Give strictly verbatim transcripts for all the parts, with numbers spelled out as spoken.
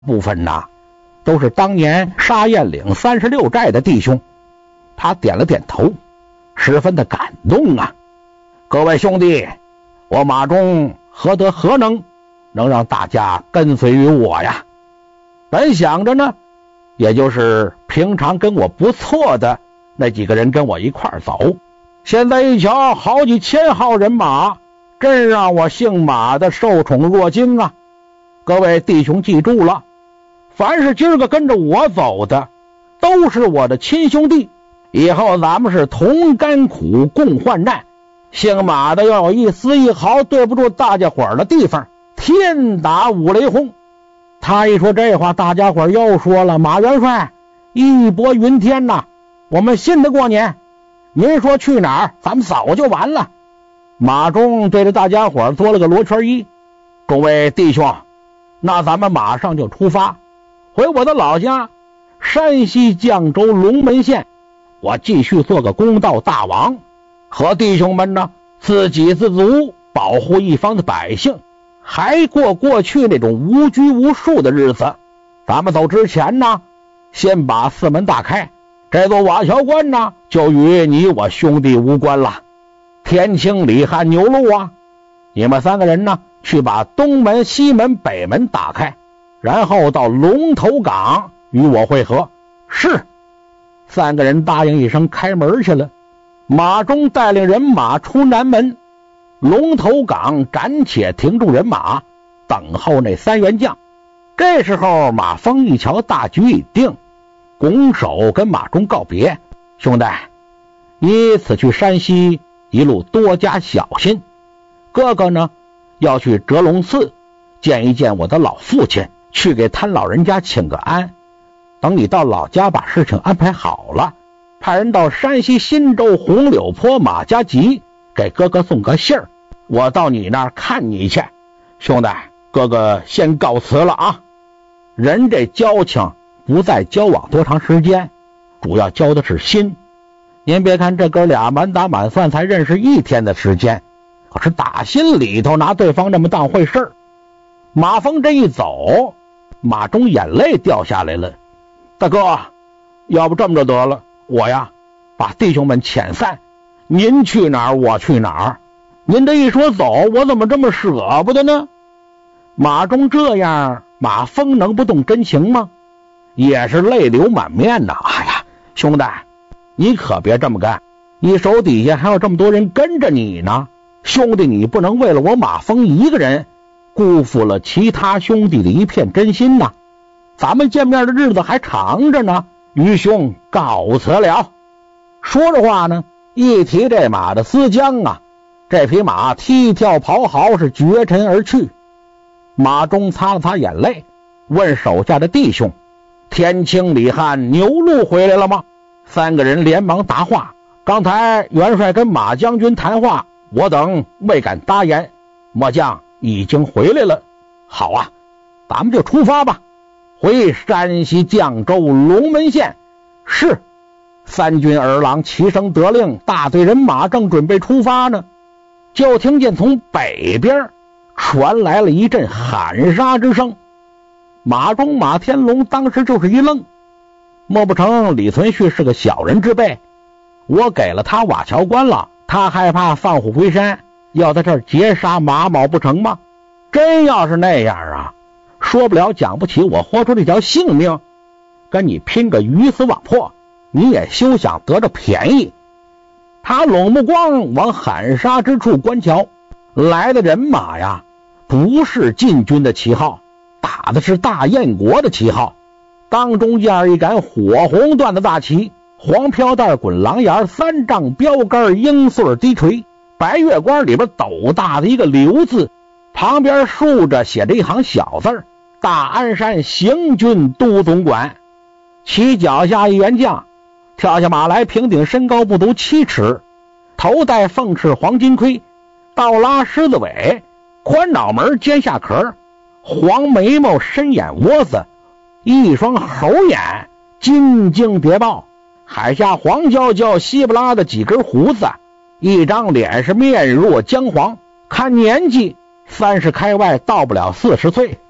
部分呐，都是当年沙堰岭三十六寨的弟兄。他点了点头，十分的感动啊。各位兄弟，我马忠何德何能，能让大家跟随于我呀？本想着呢，也就是平常跟我不错的那几个人跟我一块儿走，现在一瞧，好几千号人马，真让我姓马的受宠若惊啊！各位弟兄记住了，凡是今儿个跟着我走的，都是我的亲兄弟，以后咱们是同甘苦共患难。姓马的要有一丝一毫对不住大家伙儿的地方，天打五雷轰。他一说这话，大家伙儿又说了，马元帅义薄云天呐，我们信得过您，您说去哪儿咱们早就完了。马忠对着大家伙儿做了个罗圈揖，众位弟兄，那咱们马上就出发，回我的老家山西绛州龙门县，我继续做个公道大王，和弟兄们呢自给自足，保护一方的百姓，还过过去那种无拘无束的日子。咱们走之前呢，先把四门大开，这座瓦桥关呢就与你我兄弟无关了。天清李汉牛路啊，你们三个人呢去把东门西门北门打开，然后到龙头港与我会合。是。三个人答应一声，开门去了。马忠带领人马出南门，龙头港暂且停住人马，等候那三员将。这时候马峰一瞧大局已定，拱手跟马忠告别，兄弟，你此去山西一路多加小心，哥哥呢要去折龙寺见一见我的老父亲，去给他老人家请个安。等你到老家把事情安排好了，派人到山西忻州红柳坡马家集给哥哥送个信儿，我到你那儿看你去。兄弟，哥哥先告辞了啊。人这交情不再交往多长时间，主要交的是心。您别看这哥俩满打满算才认识一天的时间，可是打心里头拿对方那么当回事儿。马峰这一走，马忠眼泪掉下来了。大哥，要不这么着得了，我呀把弟兄们遣散，您去哪儿我去哪儿。您这一说走，我怎么这么舍不得呢？马忠这样，马峰能不动真情吗？也是泪流满面呐。哎呀，兄弟，你可别这么干，你手底下还有这么多人跟着你呢。兄弟，你不能为了我马峰一个人辜负了其他兄弟的一片真心呐。咱们见面的日子还长着呢，愚兄告辞了。说着话呢，一提这马的思江啊，这匹马踢跳咆哮，是绝尘而去。马忠擦了擦眼泪，问手下的弟兄，天清李汉牛路回来了吗？三个人连忙答话，刚才元帅跟马将军谈话，我等未敢答言，末将已经回来了。好啊，咱们就出发吧，回山西绛州龙门县。是。三军儿郎齐声得令，大队人马正准备出发呢，就听见从北边传来了一阵喊杀之声。马忠马天龙当时就是一愣，莫不成李存勖是个小人之辈？我给了他瓦桥关了，他害怕放虎归山，要在这儿截杀马某不成吗？真要是那样啊，说不了讲不起，我豁出这条性命跟你拼个鱼死网破，你也休想得着便宜。他拢目光往喊杀之处观瞧，来的人马呀，不是晋军的旗号，打的是大燕国的旗号。当中间一杆火红缎的大旗，黄飘带滚狼眼，三丈标杆，鹰穗低垂，白月光里边斗大的一个刘字，旁边竖着写着一行小字，大安山行军都总管。其脚下一员将跳下马来，平顶身高不足七尺，头戴凤翅黄金盔，倒拉狮子尾，宽脑门尖下壳，黄眉毛深眼窝子，一双猴眼金睛谍报，海下黄焦焦稀不拉的几根胡子，一张脸是面若姜黄，看年纪三十开外，到不了四十岁，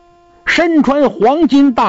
身穿黄金大